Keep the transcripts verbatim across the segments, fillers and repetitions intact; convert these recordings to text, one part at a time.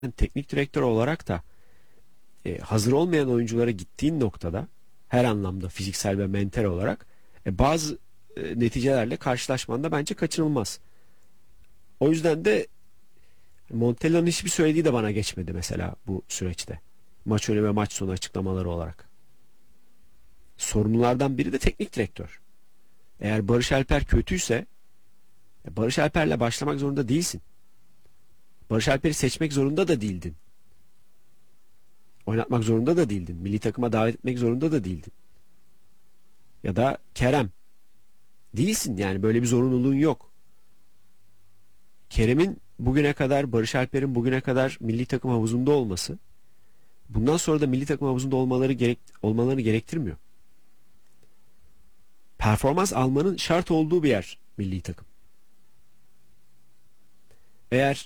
teknik direktör olarak da e, hazır olmayan oyunculara gittiğin noktada her anlamda fiziksel ve mental olarak e, bazı e, neticelerle karşılaşman da bence kaçınılmaz. O yüzden de Montella'nın hiçbir söylediği de bana geçmedi mesela bu süreçte. Maç önü ve maç sonu açıklamaları olarak. Sorumlulardan biri de teknik direktör. Eğer Barış Alper kötüyse e, Barış Alper'le başlamak zorunda değilsin. Barış Alper'i seçmek zorunda da değildin. Oynatmak zorunda da değildin. Milli takıma davet etmek zorunda da değildin. Ya da Kerem. Değilsin yani, böyle bir zorunluluğun yok. Kerem'in bugüne kadar, Barış Alper'in bugüne kadar milli takım havuzunda olması bundan sonra da milli takım havuzunda olmaları gerek, olmalarını gerektirmiyor. Performans almanın şart olduğu bir yer milli takım. Eğer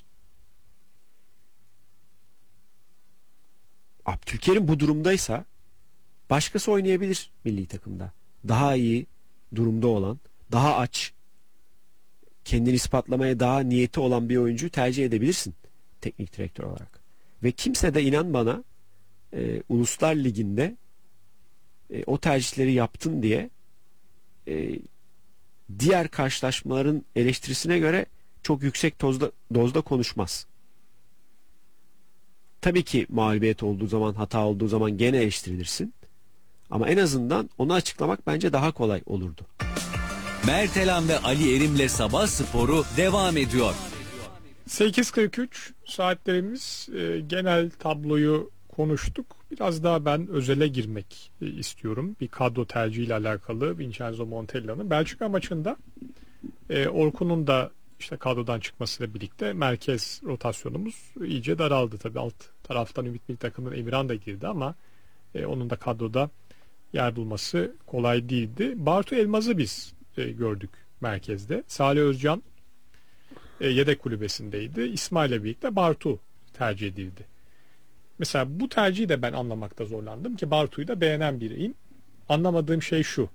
Abdülkerim bu durumdaysa başkası oynayabilir milli takımda. Daha iyi durumda olan, daha aç, kendini ispatlamaya daha niyeti olan bir oyuncuyu tercih edebilirsin teknik direktör olarak. Ve kimse de inan bana e, Uluslar Ligi'nde e, o tercihleri yaptın diye e, diğer karşılaşmaların eleştirisine göre çok yüksek dozda, dozda konuşmaz. Tabii ki mağlubiyet olduğu zaman, hata olduğu zaman gene eleştirilirsin. Ama en azından onu açıklamak bence daha kolay olurdu. Mertelan ve Ali Erim'le Sabah Sporu devam ediyor. sekiz kırk üç saatlerimiz, e, genel tabloyu konuştuk. Biraz daha ben özele girmek e, istiyorum. Bir kadro tercihiyle alakalı Vincenzo Montella'nın. Belçika maçında e, Orkun'un da işte kadrodan çıkmasıyla birlikte merkez rotasyonumuz iyice daraldı. Tabii alt taraftan Ümit Milli Takım'ın Emirhan da girdi ama e, onun da kadroda yer bulması kolay değildi. Bartu Elmaz'ı biz e, gördük merkezde. Salih Özcan e, yedek kulübesindeydi. İsmail'le birlikte Bartu tercih edildi. Mesela bu tercihi de ben anlamakta zorlandım ki Bartu'yu da beğenen biriyim. Anlamadığım şey şu.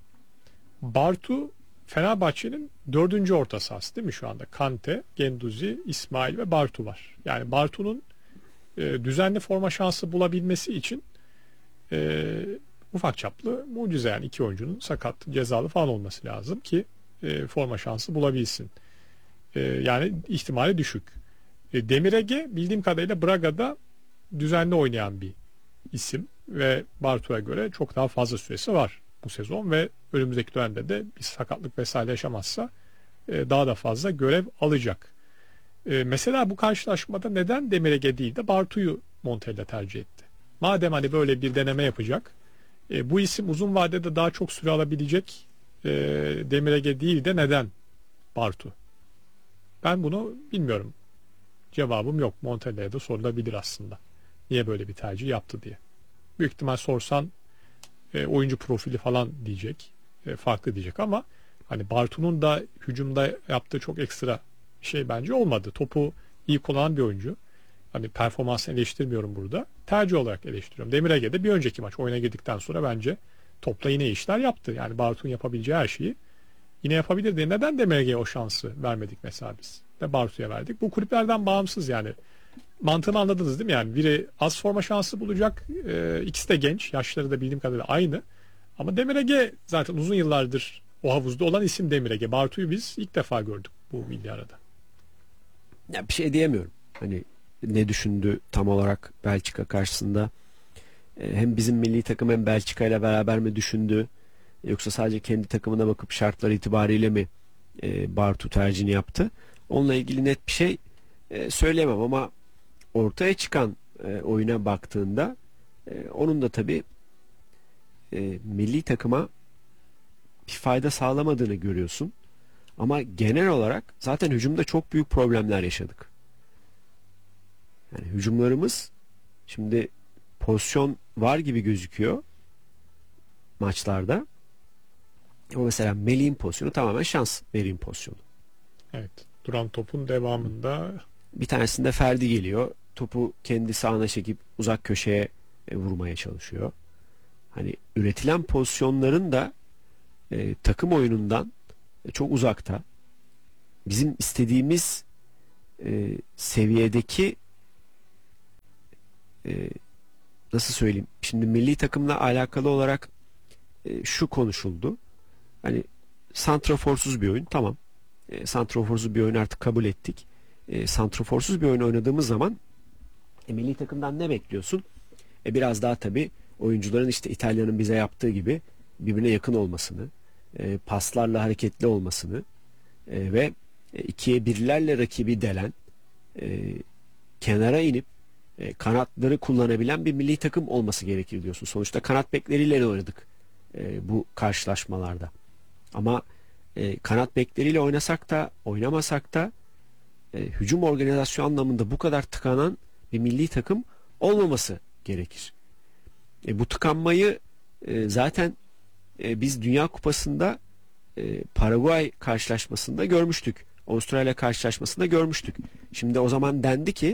Bartu Fenerbahçe'nin dördüncü orta sahası değil mi şu anda? Kante, Genduzi, İsmail ve Bartu var. Yani Bartu'nun e, düzenli forma şansı bulabilmesi için e, ufak çaplı mucize, yani iki oyuncunun sakat, cezalı falan olması lazım ki e, forma şansı bulabilsin. E, yani ihtimali düşük. E, Demir Ege bildiğim kadarıyla Braga'da düzenli oynayan bir isim ve Bartu'ya göre çok daha fazla süresi var bu sezon ve önümüzdeki dönemde de bir sakatlık vesaire yaşamazsa e, daha da fazla görev alacak. E, mesela bu karşılaşmada neden Demir Ege değil de Bartu'yu Montella tercih etti? Madem hani böyle bir deneme yapacak, e, bu isim uzun vadede daha çok süre alabilecek, e, Demir Ege değil de neden Bartu? Ben bunu bilmiyorum. Cevabım yok. Montella'ya da sorulabilir aslında. Niye böyle bir tercih yaptı diye. Büyük ihtimal sorsan e, oyuncu profili falan diyecek. E, farklı diyecek ama hani Bartu'nun da hücumda yaptığı çok ekstra bir şey bence olmadı. Topu iyi kullanan bir oyuncu. Hani performansını eleştirmiyorum burada. Tercih olarak eleştiriyorum. Demir Ege de bir önceki maç oyuna girdikten sonra bence topla yine işler yaptı. Yani Bartu'nun yapabileceği her şeyi yine yapabilirdi. Neden Demir Ege'ye o şansı vermedik mesela biz? Ve Bartu'ya verdik. Bu kulüplerden bağımsız yani. Mantığını anladınız değil mi? Yani biri az forma şansı bulacak. E, ikisi de genç. Yaşları da bildiğim kadarıyla aynı. Ama Demir Ege zaten uzun yıllardır o havuzda olan isim Demir Ege. Bartu'yu biz ilk defa gördük bu milli arada. Ya bir şey diyemiyorum. Hani ne düşündü tam olarak Belçika karşısında? E, hem bizim milli takım hem Belçika ile beraber mi düşündü? Yoksa sadece kendi takımına bakıp şartlar itibariyle mi e, Bartu tercihini yaptı? Onunla ilgili net bir şey e, söyleyemem ama ortaya çıkan e, oyuna baktığında e, onun da tabii e, milli takıma bir fayda sağlamadığını görüyorsun. Ama genel olarak zaten hücumda çok büyük problemler yaşadık. Yani hücumlarımız şimdi pozisyon var gibi gözüküyor maçlarda. Ama mesela Melih'in pozisyonu tamamen şans vereyim pozisyonu. Evet. Duran topun devamında Bir tanesinde Ferdi geliyor. Topu kendi sağına çekip uzak köşeye e, vurmaya çalışıyor. Hani üretilen pozisyonların da e, takım oyunundan e, çok uzakta. Bizim istediğimiz e, seviyedeki e, nasıl söyleyeyim? Şimdi milli takımla alakalı olarak e, şu konuşuldu. Hani santraforsuz bir oyun, tamam. E, santraforsuz bir oyun artık kabul ettik. E, santraforsuz bir oyun oynadığımız zaman e, milli takımdan ne bekliyorsun? E, biraz daha tabii oyuncuların işte İtalya'nın bize yaptığı gibi birbirine yakın olmasını, e, paslarla hareketli olmasını e, ve e, ikiye birlerle rakibi delen, e, kenara inip e, kanatları kullanabilen bir milli takım olması gerekir diyorsun. Sonuçta kanat bekleriyle de oynadık e, bu karşılaşmalarda. Ama e, kanat bekleriyle oynasak da oynamasak da e, hücum organizasyon anlamında bu kadar tıkanan bir milli takım olmaması gerekir. E, bu tıkanmayı e, zaten e, biz Dünya Kupası'nda e, Paraguay karşılaşmasında görmüştük. Avustralya karşılaşmasında görmüştük. Şimdi o zaman dendi ki,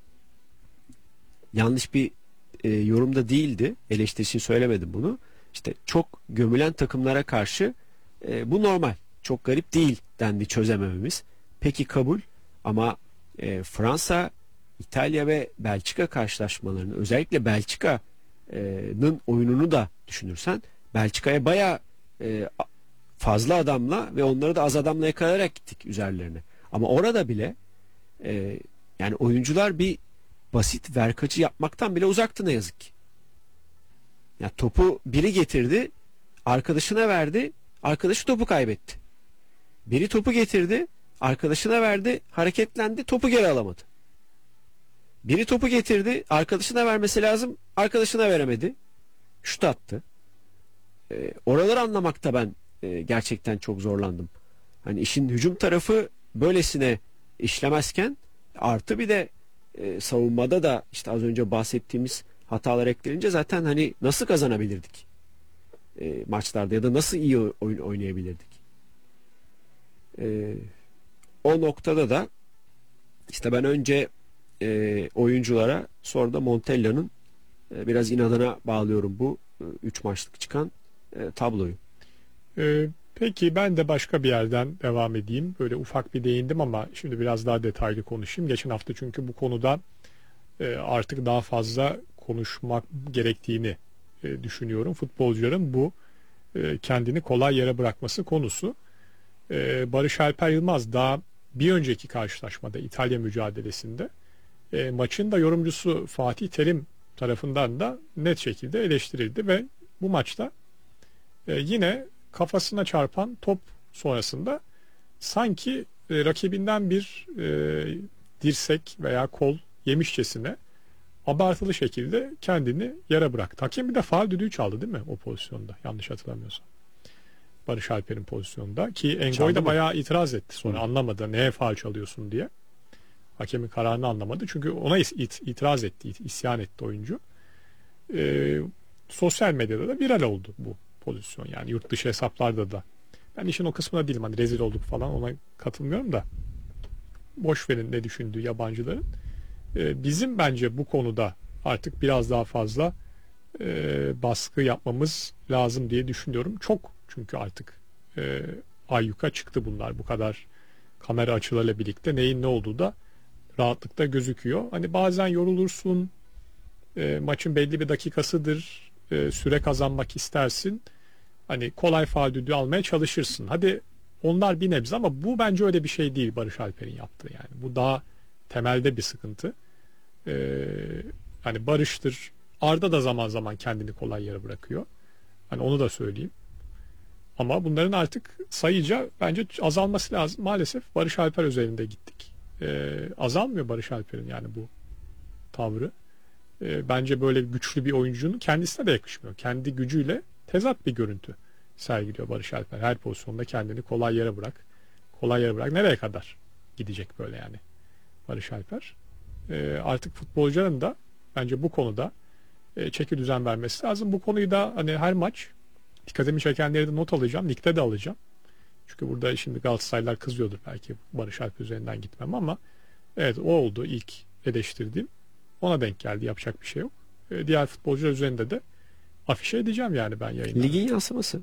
yanlış bir e, yorumda değildi. Eleştirisini söylemedim bunu. İşte çok gömülen takımlara karşı e, bu normal. Çok garip değil dendi, çözemememiz. Peki kabul, ama e, Fransa, İtalya ve Belçika karşılaşmalarını, özellikle Belçika'nın oyununu da düşünürsen, Belçika'ya bayağı e, fazla adamla ve onları da az adamla yakalayarak gittik üzerlerine. Ama orada bile e, yani oyuncular bir basit verkaçı yapmaktan bile uzaktı ne yazık ki. Ya topu biri getirdi, arkadaşına verdi, arkadaşı topu kaybetti. Biri topu getirdi, arkadaşına verdi, hareketlendi, topu geri alamadı. Biri topu getirdi, arkadaşına vermesi lazım, arkadaşına veremedi, şut attı. E, oraları anlamakta ben e, gerçekten çok zorlandım. Hani işin hücum tarafı böylesine işlemezken, artı bir de e, savunmada da işte az önce bahsettiğimiz hatalar eklenince zaten hani nasıl kazanabilirdik e, maçlarda ya da nasıl iyi oyun oynayabilirdik? E, o noktada da işte ben önce e, oyunculara, sonra da Montella'nın e, biraz inadına bağlıyorum bu üç e, maçlık çıkan e, tabloyu. Ee, peki ben de başka bir yerden devam edeyim. Böyle ufak bir değindim ama şimdi biraz daha detaylı konuşayım. Geçen hafta çünkü bu konuda e, artık daha fazla konuşmak gerektiğini e, düşünüyorum. Futbolcuların bu e, kendini kolay yere bırakması konusu. E, Barış Alper Yılmaz daha bir önceki karşılaşmada, İtalya mücadelesinde e, maçın da yorumcusu Fatih Terim tarafından da net şekilde eleştirildi ve bu maçta e, yine kafasına çarpan top sonrasında sanki e, rakibinden bir e, dirsek veya kol yemişçesine abartılı şekilde kendini yere bıraktı. Hakem bir de faul düdüğü çaldı değil mi o pozisyonda? Yanlış hatırlamıyorsam. Barış Alper'in pozisyonunda ki Engoy da bayağı itiraz etti. Sonra Hı. anlamadı neye faul çalıyorsun diye. Hakemin kararını anlamadı. Çünkü ona it, itiraz etti, isyan etti oyuncu. Ee, sosyal medyada da viral oldu bu pozisyon. Yani yurt dışı hesaplarda da. Ben işin o kısmına değilim. Hani rezil olduk falan, ona katılmıyorum da. Boş verin ne düşündüğü yabancıların. Ee, bizim bence bu konuda artık biraz daha fazla e, baskı yapmamız lazım diye düşünüyorum. Çok çünkü artık e, ayyuka çıktı bunlar. Bu kadar kamera açılarıyla birlikte neyin ne olduğu da rahatlıkla gözüküyor. Hani bazen yorulursun, e, maçın belli bir dakikasıdır, e, süre kazanmak istersin. Hani kolay faul düdüğü almaya çalışırsın. Hadi onlar bir nebze ama bu bence öyle bir şey değil Barış Alper'in yaptığı yani. Bu daha temelde bir sıkıntı. E, hani Barış'tır, Arda da zaman zaman kendini kolay yere bırakıyor. Hani onu da söyleyeyim. Ama bunların artık sayıca bence azalması lazım. Maalesef Barış Alper üzerinde gittik. Ee, azalmıyor Barış Alper'in yani bu tavrı. Ee, bence böyle güçlü bir oyuncunun kendisine de yakışmıyor. Kendi gücüyle tezat bir görüntü sergiliyor Barış Alper. Her pozisyonda kendini kolay yere bırak. Kolay yere bırak. Nereye kadar gidecek böyle yani Barış Alper? Ee, artık futbolcuların da bence bu konuda e, çeki düzen vermesi lazım. Bu konuyu da hani her maç dikkatimi çekenleri de not alacağım. Ligde de alacağım. Çünkü burada şimdi Galatasaraylılar kızıyordur belki Barış Alper üzerinden gitmem ama evet, o oldu ilk eleştirdiğim. Ona denk geldi. Yapacak bir şey yok. E, diğer futbolcular üzerinde de afişe edeceğim yani ben yayında. Ligin yansıması.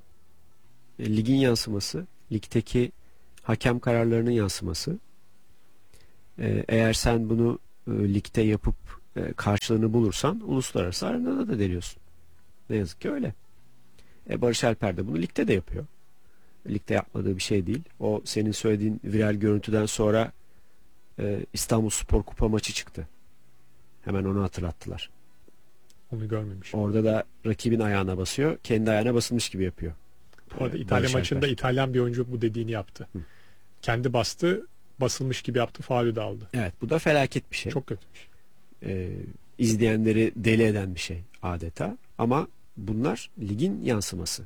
E, ligin yansıması. Ligdeki hakem kararlarının yansıması. E, eğer sen bunu e, ligde yapıp e, karşılığını bulursan uluslararası arenada da deniyorsun. Ne yazık ki öyle. E, Barış Alper de bunu ligde de yapıyor. Ligde yapmadığı bir şey değil. O senin söylediğin viral görüntüden sonra e, İstanbul Spor Kupa maçı çıktı. Hemen onu hatırlattılar. Onu görmemişim. Orada da rakibin ayağına basıyor. Kendi ayağına basılmış gibi yapıyor. Bu arada Ee, İtalya Barış maçında Alper. İtalyan bir oyuncu bu dediğini yaptı. Hı. Kendi bastı, basılmış gibi yaptı, faulü de aldı. Evet, bu da felaket bir şey. Çok kötüymüş. Ee, izleyenleri deli eden bir şey adeta. Ama bunlar ligin yansıması.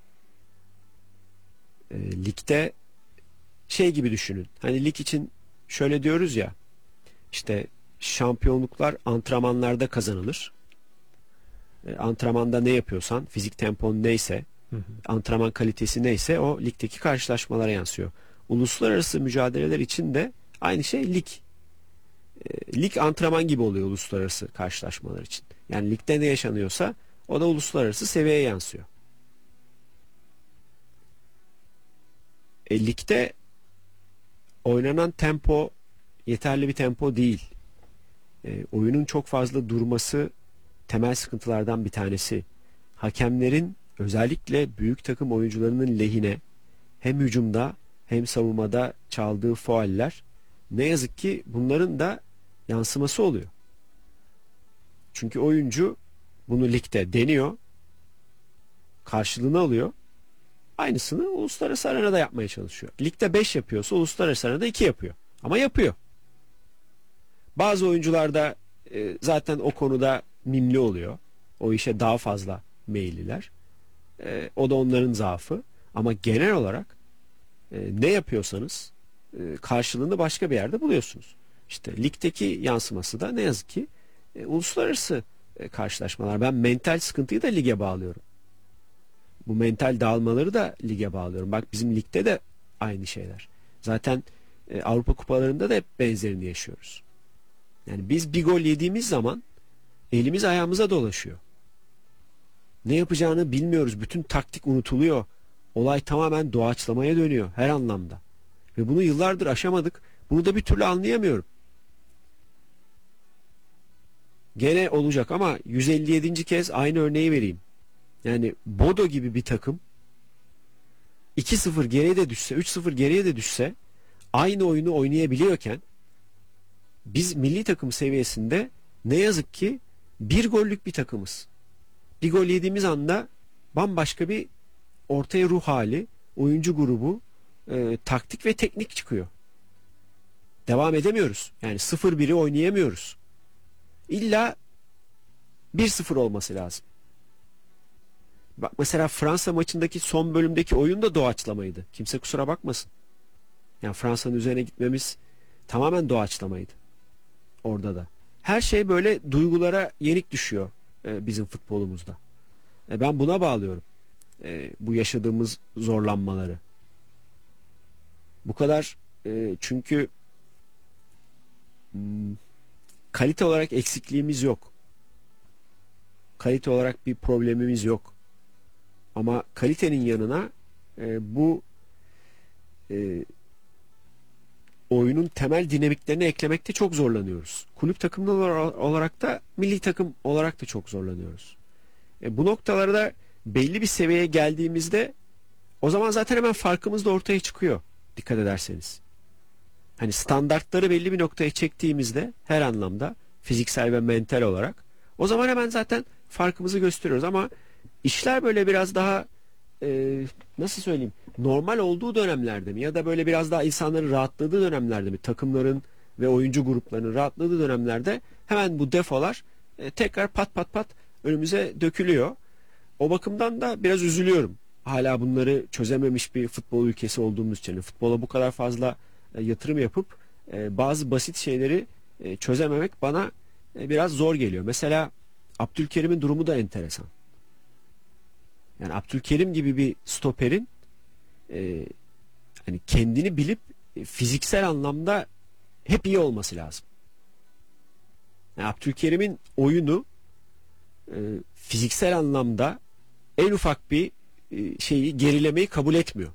Ee, ligde şey gibi düşünün. Hani lig için şöyle diyoruz ya, işte şampiyonluklar antrenmanlarda kazanılır. Ee, antrenmanda ne yapıyorsan, fizik tempon neyse, Hı hı. antrenman kalitesi neyse o ligdeki karşılaşmalara yansıyor. Uluslararası mücadeleler için de aynı şey lig. E, lig antrenman gibi oluyor uluslararası karşılaşmalar için. Yani ligde ne yaşanıyorsa o da uluslararası seviyeye yansıyor. E, ligde oynanan tempo yeterli bir tempo değil. E, oyunun çok fazla durması temel sıkıntılardan bir tanesi. Hakemlerin özellikle büyük takım oyuncularının lehine hem hücumda hem savunmada çaldığı fauller, ne yazık ki bunların da yansıması oluyor. Çünkü oyuncu bunu ligde deniyor, karşılığını alıyor. Aynısını uluslararası arenada yapmaya çalışıyor. Ligde beş yapıyorsa uluslararası arenada iki yapıyor. Ama yapıyor. Bazı oyuncular da e, zaten o konuda mimli oluyor. O işe daha fazla meyilliler. E, o da onların zaafı. Ama genel olarak e, ne yapıyorsanız e, karşılığını başka bir yerde buluyorsunuz. İşte ligdeki yansıması da ne yazık ki e, uluslararası e, karşılaşmalar. Ben mental sıkıntıyı da lige bağlıyorum. Bu mental dağılmaları da lige bağlıyorum. Bak bizim ligde de aynı şeyler. Zaten e, Avrupa kupalarında da hep benzerini yaşıyoruz. Yani biz bir gol yediğimiz zaman elimiz ayağımıza dolaşıyor. Ne yapacağını bilmiyoruz. Bütün taktik unutuluyor. Olay tamamen doğaçlamaya dönüyor her anlamda. Ve bunu yıllardır aşamadık. Bunu da bir türlü anlayamıyorum. Gene olacak ama yüz elli yedinci kez aynı örneği vereyim. Yani Bodo gibi bir takım iki sıfır geriye de düşse, üç sıfır geriye de düşse aynı oyunu oynayabiliyorken biz milli takım seviyesinde ne yazık ki bir gollük bir takımız. Bir gol yediğimiz anda bambaşka bir ortaya ruh hali, oyuncu grubu, e, taktik ve teknik çıkıyor. Devam edemiyoruz. Yani sıfır biri oynayamıyoruz. İlla bir sıfır olması lazım. Bak mesela Fransa maçındaki son bölümdeki oyun da doğaçlamaydı. Kimse kusura bakmasın. Yani Fransa'nın üzerine gitmemiz tamamen doğaçlamaydı. Orada da. Her şey böyle duygulara yenik düşüyor e, bizim futbolumuzda. E, ben buna bağlıyorum. E, bu yaşadığımız zorlanmaları. Bu kadar e, çünkü hmm, kalite olarak eksikliğimiz yok. Kalite olarak bir problemimiz yok. Ama kalitenin yanına e, bu e, oyunun temel dinamiklerini eklemekte çok zorlanıyoruz. Kulüp takımları olarak da milli takım olarak da çok zorlanıyoruz. E, bu noktalarda belli bir seviyeye geldiğimizde o zaman zaten hemen farkımız da ortaya çıkıyor. Dikkat ederseniz. Hani standartları belli bir noktaya çektiğimizde her anlamda fiziksel ve mental olarak o zaman hemen zaten farkımızı gösteriyoruz ama işler böyle biraz daha e, nasıl söyleyeyim normal olduğu dönemlerde mi ya da böyle biraz daha insanların rahatladığı dönemlerde mi takımların ve oyuncu gruplarının rahatladığı dönemlerde hemen bu defolar e, tekrar pat pat pat önümüze dökülüyor. O bakımdan da biraz üzülüyorum. Hala bunları çözememiş bir futbol ülkesi olduğumuz için. Futbola bu kadar fazla e, yatırım yapıp e, bazı basit şeyleri e, çözememek bana e, biraz zor geliyor. Mesela Abdülkerim'in durumu da enteresan. Yani Abdülkerim gibi bir stoperin e, hani kendini bilip e, fiziksel anlamda hep iyi olması lazım. Yani Abdülkerim'in oyunu e, fiziksel anlamda en ufak bir e, şeyi gerilemeyi kabul etmiyor.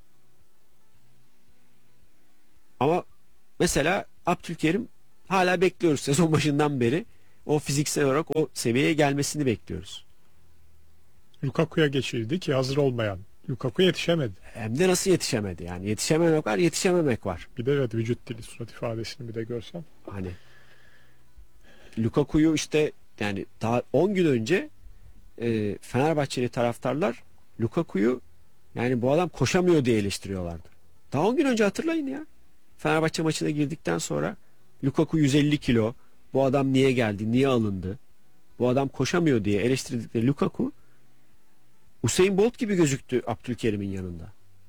Ama mesela Abdülkerim hala bekliyoruz sezon başından beri o fiziksel olarak o seviyeye gelmesini bekliyoruz. Lukaku'ya geçildi ki hazır olmayan. Lukaku yetişemedi. Hem de nasıl yetişemedi? Yani yetişememek var, yetişememek var. Bir de evet vücut dili, surat ifadesini bir de görsem. Hani Lukaku'yu işte yani daha on gün önce e, Fenerbahçeli taraftarlar Lukaku'yu yani bu adam koşamıyor diye eleştiriyorlardı. Daha on gün önce hatırlayın ya. Fenerbahçe maçına girdikten sonra Lukaku yüz elli kilo. Bu adam niye geldi? Niye alındı? Bu adam koşamıyor diye eleştirdikleri Lukaku Usain Bolt gibi gözüktü Abdülkerim'in yanında.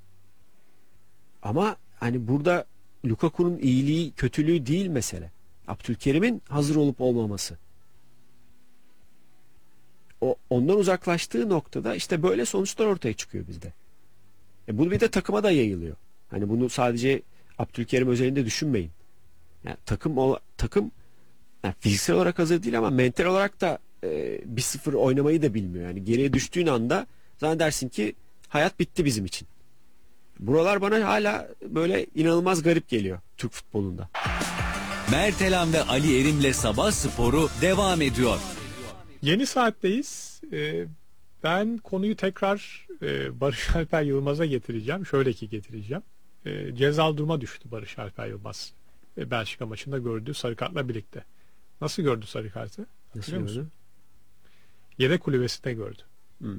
Ama hani burada Lukaku'nun iyiliği, kötülüğü değil mesele. Abdülkerim'in hazır olup olmaması. O ondan uzaklaştığı noktada işte böyle sonuçlar ortaya çıkıyor bizde. E bunu bir de takıma da yayılıyor. Hani bunu sadece Abdülkerim özelinde düşünmeyin. Yani takım o takım yani fiziksel olarak hazır değil ama mental olarak da e, bir sıfır oynamayı da bilmiyor. Yani geriye düştüğün anda zannedersin ki hayat bitti bizim için. Buralar bana hala böyle inanılmaz garip geliyor Türk futbolunda. Mertelan ve Ali Erim'le Sabah Sporu devam ediyor. Yeni saatteyiz. Ee, ben konuyu tekrar e, Barış Alper Yılmaz'a getireceğim. Şöyle ki getireceğim. E, cezalı duruma düştü Barış Alper Yılmaz. E, Belçika maçında gördüğü sarı kartla birlikte. Nasıl gördü sarı kartı? Nasıl Biliyor musun? gördün? Yedek kulübesinde gördü. Hmm.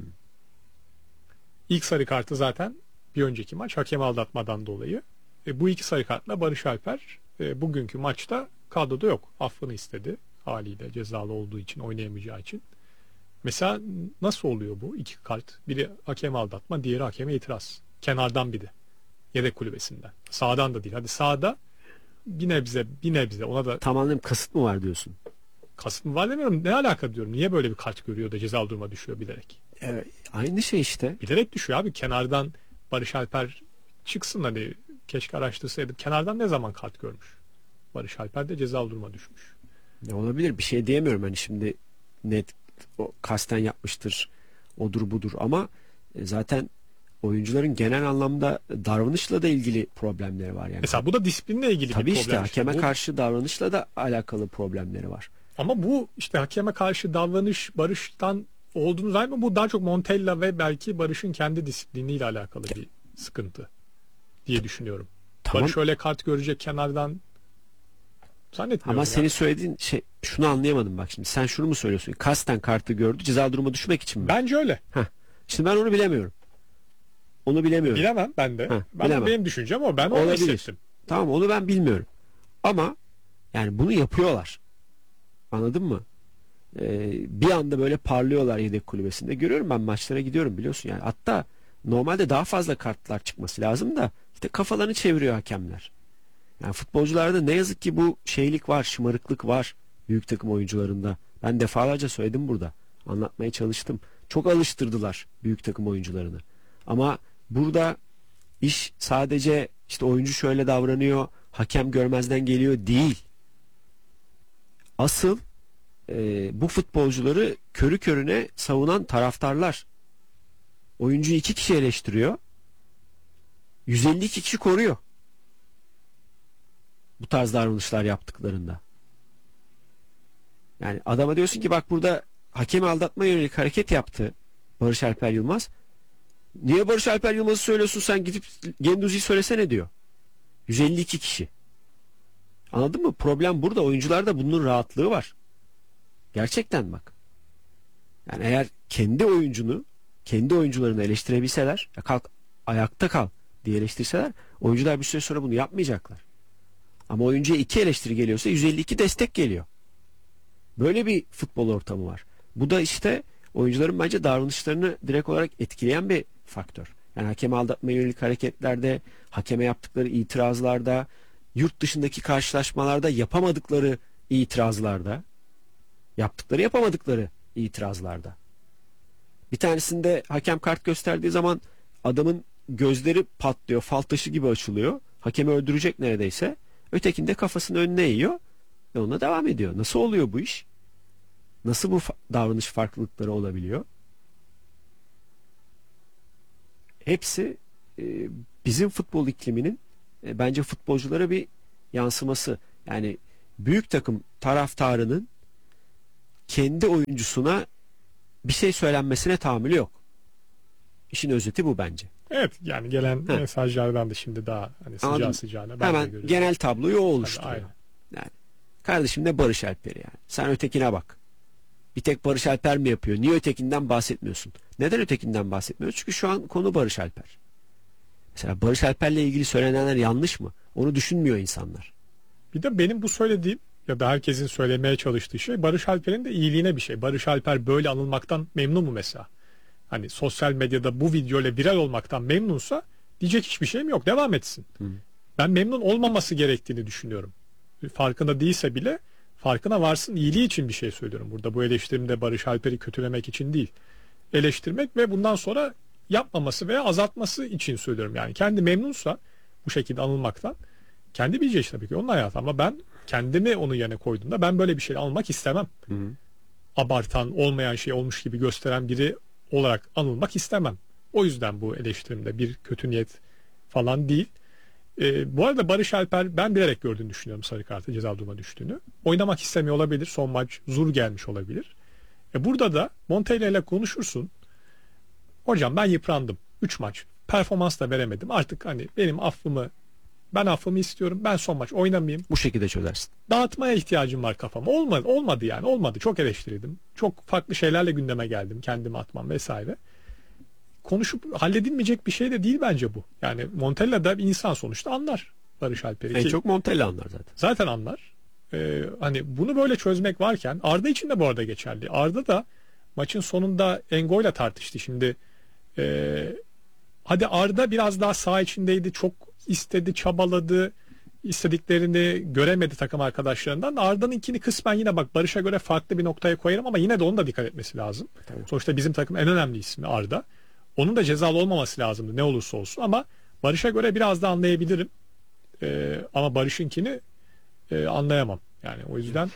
İlk sarı kartı zaten bir önceki maç hakem aldatmadan dolayı. E, bu iki sarı kartla Barış Alper e, bugünkü maçta kadroda yok. Affını istedi haliyle cezalı olduğu için, oynayamayacağı için. Mesela nasıl oluyor bu iki kart? Biri hakem aldatma, diğeri hakeme itiraz. Kenardan biri. Yedek kulübesinden. Sağdan da değil. Hadi sağda bir nebze, bir nebze ona da Tam anlayayım, kasıt mı var diyorsun? kasıt mı var demiyorum. Ne alaka diyorum. Niye böyle bir kart görüyor da cezalı duruma düşüyor bilerek? Evet, aynı şey işte. Bilerek düşüyor abi. Kenardan Barış Alper çıksın, hani keşke araştırsaydık. Kenardan ne zaman kart görmüş? Barış Alper de cezalı duruma düşmüş. Ne olabilir? Bir şey diyemiyorum hani şimdi net o kasten yapmıştır, odur budur ama e, zaten oyuncuların genel anlamda davranışla da ilgili problemleri var yani. Mesela bu da disiplinle ilgili Tabii bir problem. işte hakeme Bu- karşı davranışla da alakalı problemleri var. Ama bu işte hakeme karşı davranış Barış'tan olduğunu zannetmiyorum. Bu daha çok Montella ve belki Barış'ın kendi disipliniyle alakalı bir sıkıntı diye düşünüyorum. Tamam. Barış öyle kart görecek kenardan zannetmiyorum. Ama ya. senin söylediğin şey, şunu anlayamadım bak şimdi. Sen şunu mu söylüyorsun? Kasten kartı gördü, ceza duruma düşmek için mi? Bence öyle. Heh. Şimdi ben onu bilemiyorum. Onu bilemiyorum. Bilemem ben de. Heh, ben de bilemem. benim düşüncem o. Ben onu Olabilir. hissettim. Tamam, onu ben bilmiyorum. Ama yani bunu yapıyorlar. Anladın mı? Ee, bir anda böyle parlıyorlar yedek kulübesinde. Görüyorum, ben maçlara gidiyorum biliyorsun yani. Hatta normalde daha fazla kartlar çıkması lazım da işte kafalarını çeviriyor hakemler. Yani futbolcularda ne yazık ki bu şeylik var, şımarıklık var büyük takım oyuncularında. Ben defalarca söyledim burada. Anlatmaya çalıştım. Çok alıştırdılar büyük takım oyuncularını. Ama burada iş sadece işte oyuncu şöyle davranıyor, hakem görmezden geliyor değil. Asıl e, bu futbolcuları körü körüne savunan taraftarlar. Oyuncuyu iki kişi eleştiriyor. yüz elli iki kişi koruyor. Bu tarz davranışlar yaptıklarında. Yani adama diyorsun ki bak burada hakemi aldatma yönelik hareket yaptı Barış Alper Yılmaz. Niye Barış Alper Yılmaz'ı söylüyorsun, sen gidip Genduzi'yi söylesene diyor. yüz elli iki kişi. Anladın mı? Problem burada. Oyuncularda bunun rahatlığı var. Gerçekten bak. Yani eğer kendi oyuncunu, kendi oyuncularını eleştirebilseler, ya kalk ayakta kal diye eleştirseler, oyuncular bir süre sonra bunu yapmayacaklar. Ama oyuncuya iki eleştiri geliyorsa yüz elli iki destek geliyor. Böyle bir futbol ortamı var. Bu da işte oyuncuların bence davranışlarını direkt olarak etkileyen bir faktör. Yani hakeme aldatmaya yönelik hareketlerde, hakeme yaptıkları itirazlarda, yurt dışındaki karşılaşmalarda yapamadıkları itirazlarda, yaptıkları yapamadıkları itirazlarda. Bir tanesinde hakem kart gösterdiği zaman adamın gözleri patlıyor, fal taşı gibi açılıyor. Hakemi öldürecek neredeyse. Ötekinde kafasını önüne eğiyor ve onunla devam ediyor. Nasıl oluyor bu iş? Nasıl bu fa- davranış farklılıkları olabiliyor? Hepsi e, bizim futbol ikliminin e, bence futbolculara bir yansıması. Yani büyük takım taraftarının kendi oyuncusuna bir şey söylenmesine tahammülü yok. İşin özeti bu bence. Evet, yani gelen Heh. mesajlardan da şimdi daha hani sıcağı Anladım. sıcağına ben de Hemen görüyorum. genel tabloyu o Tabii, oluşturuyor. aynen. Yani kardeşim ne Barış Alper'i yani. Sen ötekine bak. Bir tek Barış Alper mi yapıyor? Niye ötekinden bahsetmiyorsun? Neden ötekinden bahsetmiyoruz? Çünkü şu an konu Barış Alper. Mesela Barış Alper'le ilgili söylenenler yanlış mı? Onu düşünmüyor insanlar. Bir de benim bu söylediğim ya da herkesin söylemeye çalıştığı şey Barış Alper'in de iyiliğine bir şey. Barış Alper böyle anılmaktan memnun mu mesela? Hani sosyal medyada bu videoyla viral olmaktan memnunsa diyecek hiçbir şeyim yok. Devam etsin. Hı. Ben memnun olmaması gerektiğini düşünüyorum. Farkında değilse bile farkına varsın, iyiliği için bir şey söylüyorum. Burada bu eleştirimde Barış Alper'i kötülemek için değil. Eleştirmek ve bundan sonra yapmaması veya azaltması için söylüyorum. Yani kendi memnunsa bu şekilde anılmaktan kendi bileceği tabii ki onun hayatı, ama ben kendimi onun yerine koyduğumda ben böyle bir şey almak istemem. Hı hı. Abartan, olmayan şey olmuş gibi gösteren biri olarak anılmak istemem. O yüzden bu eleştirimde bir kötü niyet falan değil. Ee, bu arada Barış Alper ben bilerek gördüğünü düşünüyorum sarı kartı, ceza duruma düştüğünü. Oynamak istemiyor olabilir. Son maç zor gelmiş olabilir. E burada da Montella ile konuşursun. Hocam ben yıprandım. üç maç. Performans da veremedim. Artık hani benim affımı ben affımı istiyorum. Ben son maç oynamayayım. Bu şekilde çözersin. Dağıtmaya ihtiyacım var kafama. Olmadı, olmadı yani. Olmadı. Çok eleştirdim. Çok farklı şeylerle gündeme geldim. Kendimi atmam vesaire. Konuşup halledilmeyecek bir şey de değil bence bu. Yani Montella da bir insan sonuçta, anlar Barış Alper'i. En Ki çok Montella anlar zaten. zaten anlar. Ee, hani bunu böyle çözmek varken Arda için de bu arada geçerli. Arda da maçın sonunda Engo'yla tartıştı. Şimdi e, hadi Arda biraz daha saha içindeydi. Çok istedi, çabaladı. İstediklerini göremedi takım arkadaşlarından. Arda'nınkini kısmen yine bak Barış'a göre farklı bir noktaya koyarım ama yine de onun da dikkat etmesi lazım. Tabii. Sonuçta bizim takım en önemli ismi Arda. Onun da cezalı olmaması lazımdı ne olursa olsun, ama Barış'a göre biraz da anlayabilirim. Ee, ama Barış'ınkini e, anlayamam. Yani o yüzden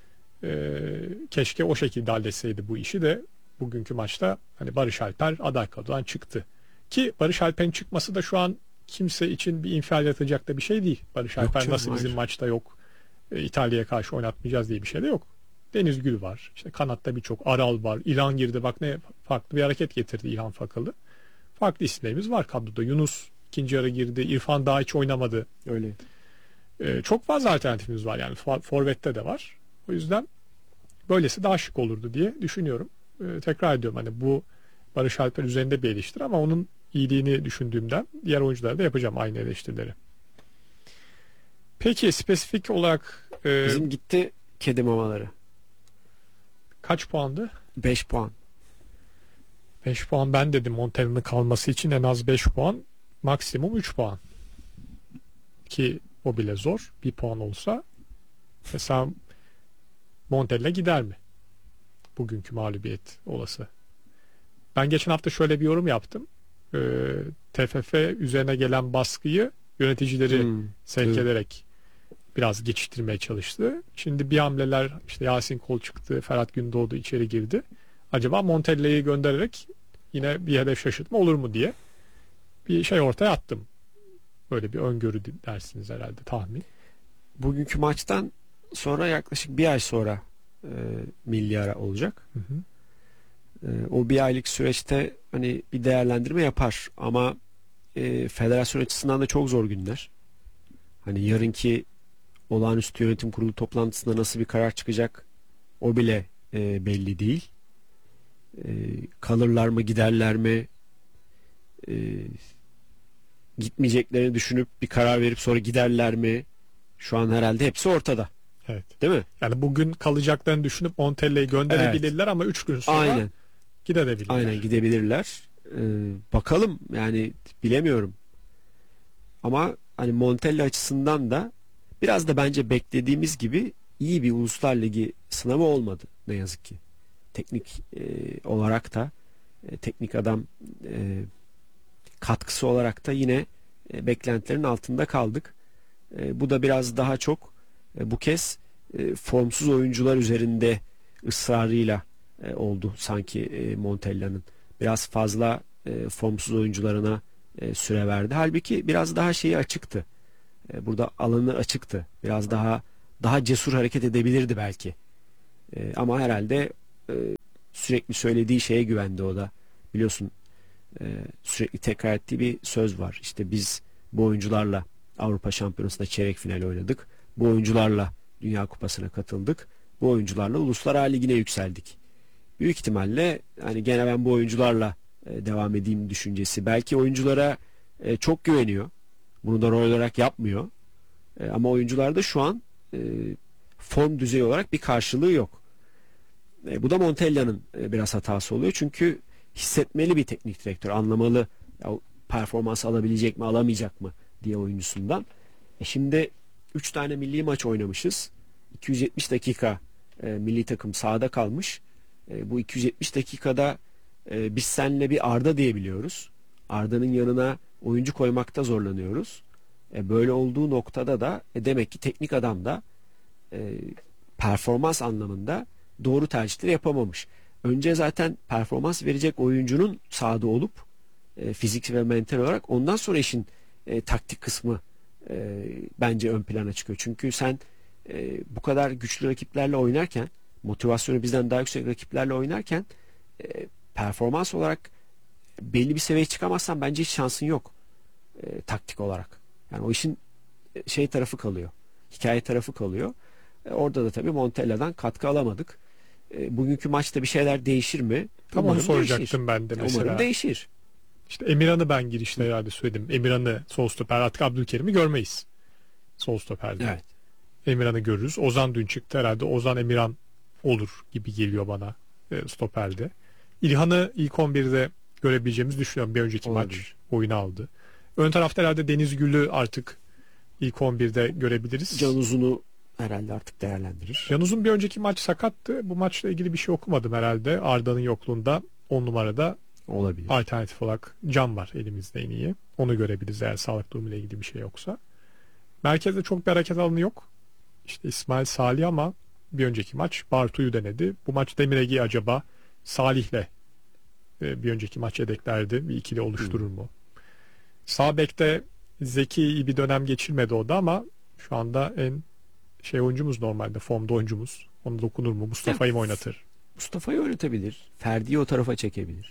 e, keşke o şekilde halletseydi bu işi de bugünkü maçta hani Barış Alper aday kadrodan çıktı. Ki Barış Alper'in çıkması da şu an kimse için bir infial yaratacak da bir şey değil. Barış Yok Alper canım, nasıl bizim hayır. maçta yok, e, İtalya'ya karşı oynatmayacağız diye bir şey de yok. Deniz Gül var. İşte kanatta birçok, Aral var. İlhan girdi. Bak ne farklı bir hareket getirdi İlhan Fakalı. Farklı isimlerimiz var kadroda. Yunus ikinci yarı girdi. İrfan daha hiç oynamadı. Öyle. Ee, çok fazla alternatifimiz var yani. For- Forvet'te de var. O yüzden böylesi daha şık olurdu diye düşünüyorum. Ee, tekrar ediyorum hani bu Barış Alper üzerinde bir eleştiri ama onun iyiliğini düşündüğümden diğer oyunculara da yapacağım aynı eleştirileri. Peki spesifik olarak e, Bizim gitti kedi mamaları. kaç puandı? beş puan. beş puan ben dedim Montella'nın kalması için en az beş puan, maksimum üç puan. Ki o bile zor. Bir puan olsa mesela Montella gider mi? Bugünkü mağlubiyet olası. Ben geçen hafta şöyle bir yorum yaptım. Ee, T F F üzerine gelen baskıyı yöneticileri Hmm, sevk evet. ederek biraz geçiştirmeye çalıştı. Şimdi bir hamleler işte Yasin Kol çıktı, Ferhat Gündoğdu içeri girdi. Acaba Montella'yı göndererek yine bir hedef şaşırtma olur mu diye bir şey ortaya attım. Böyle bir öngörü dersiniz herhalde, tahmin. Bugünkü maçtan sonra yaklaşık bir ay sonra e, milli ara olacak. Hı hı. E, o bir aylık süreçte hani bir değerlendirme yapar ama e, federasyon açısından da çok zor günler. Hani yarınki olağanüstü yönetim kurulu toplantısında nasıl bir karar çıkacak o bile e, belli değil. E, kalırlar mı, giderler mi? E, gitmeyeceklerini düşünüp bir karar verip sonra giderler mi? Şu an herhalde hepsi ortada. Evet. Değil mi? Yani bugün kalacaklarını düşünüp Montella'yı gönderebilirler ama üç gün sonra Aynen. gidebilirler. Aynen gidebilirler. Ee, bakalım yani bilemiyorum. Ama hani Montella açısından da biraz da bence beklediğimiz gibi iyi bir Uluslar Ligi sınavı olmadı ne yazık ki. Teknik e, olarak da e, teknik adam e, katkısı olarak da yine e, beklentilerin altında kaldık. E, bu da biraz daha çok e, bu kez e, formsuz oyuncular üzerinde ısrarıyla e, oldu sanki e, Montella'nın. Biraz fazla e, formsuz oyuncularına e, süre verdi. Halbuki biraz daha şeyi açıktı. E, burada alanı açıktı. Biraz daha daha cesur hareket edebilirdi belki. E, ama herhalde e, sürekli söylediği şeye güvendi o da. Biliyorsun e, sürekli tekrar ettiği bir söz var. İşte biz bu oyuncularla Avrupa Şampiyonası'nda çeyrek final oynadık. Bu oyuncularla Dünya Kupası'na katıldık. Bu oyuncularla Uluslar Ligi'ne yükseldik. Büyük ihtimalle hani gene ben bu oyuncularla e, devam edeyim düşüncesi. Belki oyunculara e, çok güveniyor. Bunu da rol olarak yapmıyor. E, ama oyuncularda şu an e, form düzeyi olarak bir karşılığı yok. E, bu da Montella'nın e, biraz hatası oluyor. Çünkü hissetmeli bir teknik direktör. Anlamalı ya, performans alabilecek mi alamayacak mı diye oyuncusundan. E şimdi üç tane milli maç oynamışız. iki yüz yetmiş dakika e, milli takım sahada kalmış. E, bu iki yüz yetmiş dakikada e, biz seninle bir Arda diyebiliyoruz. Arda'nın yanına oyuncu koymakta zorlanıyoruz. E, böyle olduğu noktada da e, demek ki teknik adam da e, performans anlamında doğru tercihleri yapamamış. Önce zaten performans verecek oyuncunun sahada olup e, fizik ve mental olarak ondan sonra işin e, taktik kısmı e, bence ön plana çıkıyor. Çünkü sen e, bu kadar güçlü rakiplerle oynarken, motivasyonu bizden daha yüksek rakiplerle oynarken e, performans olarak belli bir seviyeye çıkamazsan bence hiç şansın yok e, taktik olarak. Yani o işin e, şey tarafı kalıyor. Hikaye tarafı kalıyor. E, orada da tabii Montella'dan katkı alamadık. E, bugünkü maçta bir şeyler değişir mi? Tam onu Umarım soracaktım değişir. ben de mesela. Umarım değişir. İşte Emirhan'ı ben girişte herhalde söyledim. Emirhan'ı sol stoper, artık Abdülkerim'i görmeyiz. Sol stoperde. Evet. Emirhan'ı görürüz. Ozan dün çıktı herhalde. Ozan Emirhan olur gibi geliyor bana e, stoperde. İlhan'ı ilk on birde görebileceğimizi düşünüyorum. Bir önceki Olabilir. maç oyunu aldı. Ön tarafta herhalde Deniz Gül'ü artık ilk on birde görebiliriz. Can Uzun'u herhalde artık değerlendirir. Can Uzun bir önceki maç sakattı. Bu maçla ilgili bir şey okumadım herhalde. Arda'nın yokluğunda on numarada Olabilir. alternatif olarak Can var elimizde en iyi. Onu görebiliriz eğer sağlık durumuyla ilgili bir şey yoksa. Merkezde çok bir hareket alanı yok. İşte İsmail Salih ama bir önceki maç Bartu'yu denedi. Bu maç Demiregi acaba Salih'le e, bir önceki maç yedeklerdi. Bir ikili oluşturur mu? Sağ bekte Zeki iyi bir dönem geçirmedi o da ama şu anda en şey oyuncumuz normalde. Formda oyuncumuz. Onu dokunur mu? Mustafa'yı mı oynatır? Mustafa'yı oynatabilir. Ferdi'yi o tarafa çekebilir.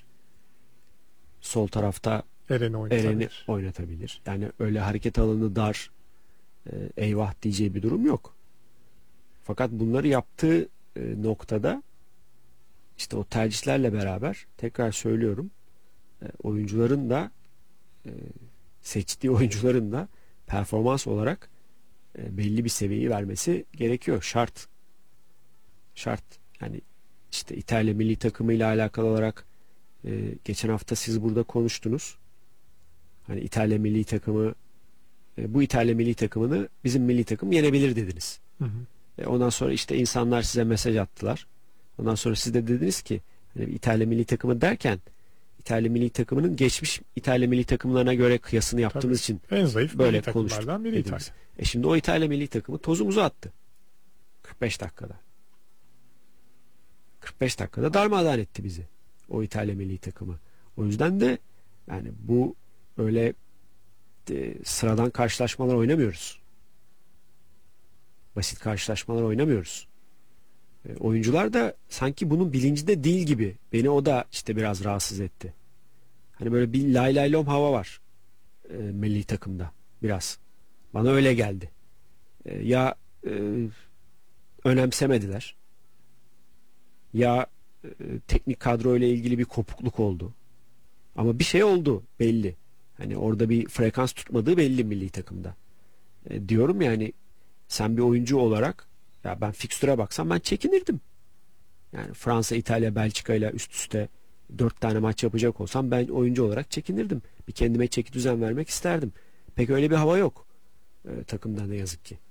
Sol tarafta Eren'i oynatabilir. Eren'i oynatabilir. Yani öyle hareket alanı dar, e, eyvah diyeceği bir durum yok. Fakat bunları yaptığı e, noktada işte o tercihlerle beraber tekrar söylüyorum e, oyuncuların da e, seçtiği oyuncuların da performans olarak e, belli bir seviyeyi vermesi gerekiyor. Şart. Şart. Yani işte İtalya milli takımı ile alakalı olarak e, geçen hafta siz burada konuştunuz. Hani İtalya milli takımı e, bu İtalya milli takımını bizim milli takım yenebilir dediniz. Hı hı. E, ondan sonra işte insanlar size mesaj attılar. Ondan sonra siz de dediniz ki hani İtalya milli takımı derken İtalya milli takımının geçmiş İtalya milli takımlarına göre kıyasını yaptığınız için En zayıf böyle milli konuştuk takımlardan biri dediniz. İtalya. E şimdi o İtalya milli takımı tozumuzu attı. kırk beş dakikada. kırk beş dakikada darmadağın etti bizi. O İtalya milli takımı. O yüzden de yani bu öyle e, sıradan karşılaşmalar oynamıyoruz. Basit karşılaşmalar oynamıyoruz. E, oyuncular da sanki bunun bilincinde değil gibi. Beni o da işte biraz rahatsız etti. Hani böyle bir lay lay lom hava var e, milli takımda biraz. Bana öyle geldi. E, ya e, önemsemediler. Ya e, teknik kadro ile ilgili bir kopukluk oldu. Ama bir şey oldu belli. Hani orada bir frekans tutmadığı belli milli takımda. E, diyorum yani sen bir oyuncu olarak ya ben fikstüre baksam ben çekinirdim. Yani Fransa, İtalya, Belçika ile üst üste dört tane maç yapacak olsam ben oyuncu olarak çekinirdim. Bir kendime çeki düzen vermek isterdim. Pek öyle bir hava yok e, takımda ne yazık ki.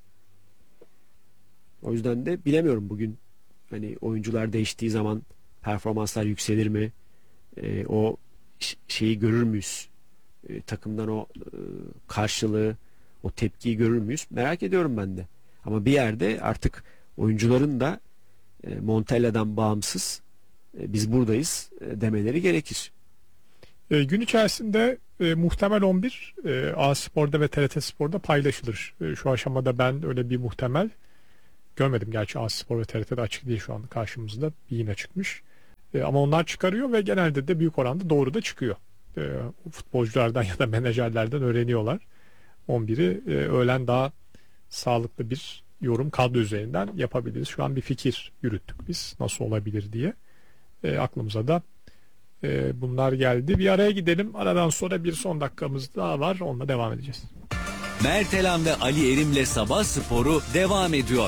O yüzden de bilemiyorum bugün hani oyuncular değiştiği zaman performanslar yükselir mi? E, o ş- şeyi görür müyüz? E, takımdan o e, karşılığı, o tepkiyi görür müyüz? Merak ediyorum ben de. Ama bir yerde artık oyuncuların da e, Montella'dan bağımsız e, biz buradayız e, demeleri gerekir. E, gün içerisinde e, muhtemel on bir e, A Spor'da ve T R T Spor'da paylaşılır. E, şu aşamada ben öyle bir muhtemel görmedim gerçi, A-Spor ve T R T'de açık değil şu an karşımızda. Yine çıkmış. E, ama onlar çıkarıyor ve genelde de büyük oranda doğru da çıkıyor. E, futbolculardan ya da menajerlerden öğreniyorlar. on biri e, öğlen daha sağlıklı bir yorum kadro üzerinden yapabiliriz. Şu an bir fikir yürüttük biz nasıl olabilir diye. E, aklımıza da e, bunlar geldi. Bir araya gidelim. Aradan sonra bir son dakikamız daha var. Onunla devam edeceğiz. Mertelan ve Ali Erim'le Sabah Sporu devam ediyor.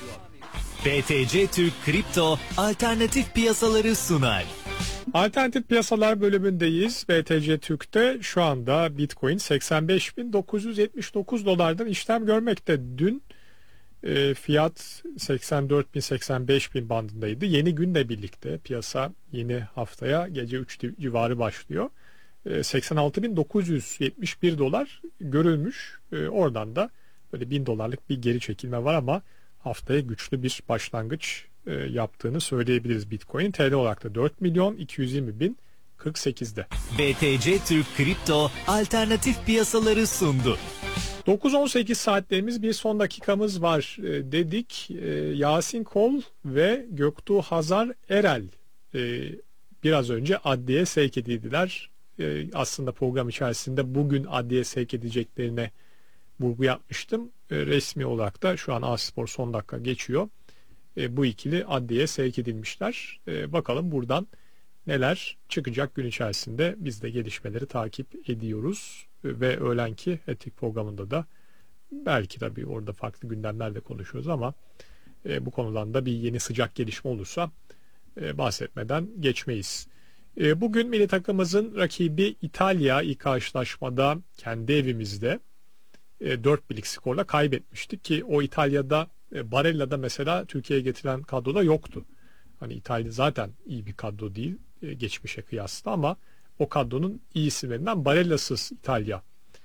B T C Türk Kripto alternatif piyasaları sunar. Alternatif piyasalar bölümündeyiz. B T C Türk'te şu anda Bitcoin seksen beş bin dokuz yüz yetmiş dokuz dolardan işlem görmekte. Dün e, fiyat seksen dört bin seksen beş bin bandındaydı. Yeni günle birlikte piyasa yeni haftaya gece üç civarı başlıyor. E, seksen altı bin dokuz yüz yetmiş bir dolar görülmüş. E, oradan da böyle bin dolarlık bir geri çekilme var ama haftaya güçlü bir başlangıç e, yaptığını söyleyebiliriz Bitcoin. T L olarak da dört milyon iki yüz yirmi bin kırk sekizde. B T C Türk Kripto alternatif piyasaları sundu. dokuz on sekiz saatlerimiz, bir son dakikamız var e, dedik. E, Yasin Kol ve Göktuğ Hazar Erel e, biraz önce adliye sevk edildiler. E, aslında program içerisinde bugün adliye sevk edeceklerine vurgu yapmıştım. E, resmi olarak da şu an A-Spor son dakika geçiyor. E, bu ikili adliyeye sevk edilmişler. E, bakalım buradan neler çıkacak gün içerisinde. Biz de gelişmeleri takip ediyoruz. E, ve öğlenki etik programında da belki tabii orada farklı gündemlerle konuşuyoruz ama e, bu konudan da bir yeni sıcak gelişme olursa e, bahsetmeden geçmeyiz. E, bugün milli takımımızın rakibi İtalya ilk karşılaşmada kendi evimizde dört birlik skorla kaybetmiştik ki o İtalya'da Barella'da mesela Türkiye'ye getirilen kadroda yoktu. Hani İtalya zaten iyi bir kadro değil geçmişe kıyasla ama o kadronun iyi isimlerinden Barella'sız İtalya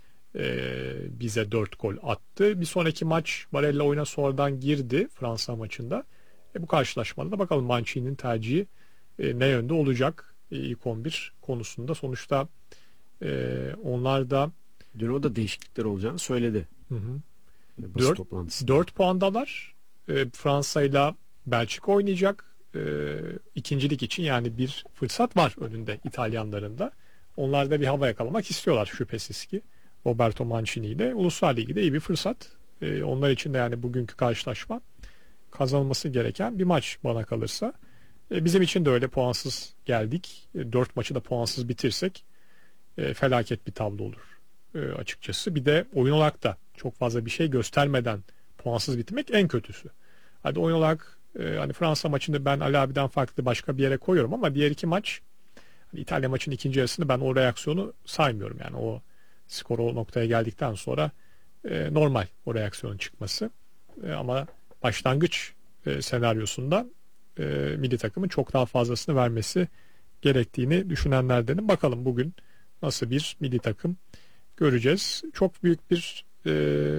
e, bize dört gol attı. Bir sonraki maç Barella oyuna sonradan girdi Fransa maçında. E, bu karşılaşmada da bakalım Mancini'nin tercihi e, ne yönde olacak e, ilk on bir konusunda. Sonuçta e, onlar da Dün o da değişiklikler olacağını söyledi. Hı hı. Basın dört, toplantısında. dört puandalar. E, Fransa ile Belçika oynayacak. E, ikincilik için yani bir fırsat var önünde İtalyanların da. Onlar da bir hava yakalamak istiyorlar şüphesiz ki. Roberto Mancini ile Uluslar Ligi'de iyi bir fırsat. E, onlar için de yani bugünkü karşılaşma kazanılması gereken bir maç bana kalırsa. E, bizim için de öyle, puansız geldik. E, dört maçı da puansız bitirsek e, felaket bir tablo olur. E, açıkçası. Bir de oyun olarak da çok fazla bir şey göstermeden puansız bitirmek en kötüsü. Hadi oyun olarak e, hani Fransa maçında ben Ali abiden farklı başka bir yere koyuyorum ama diğer iki maç, hani İtalya maçının ikinci yarısını ben o reaksiyonu saymıyorum. Yani o skor o noktaya geldikten sonra e, normal o reaksiyonun çıkması. E, ama başlangıç e, senaryosunda e, milli takımın çok daha fazlasını vermesi gerektiğini düşünenlerdenim. Bakalım bugün nasıl bir milli takım göreceğiz. Çok büyük bir e,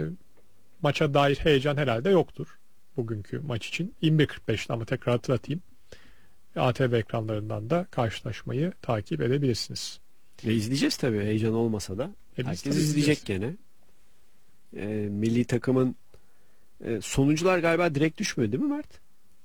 maça dair heyecan herhalde yoktur bugünkü maç için. yirmi bir kırk beşte ama tekrar hatırlatayım. A T V ekranlarından da karşılaşmayı takip edebilirsiniz. E, izleyeceğiz tabii, heyecan olmasa da. E, Herkes izleyecek gene. E, milli takımın e, sonuncular galiba direkt düşmüyor değil mi Mert?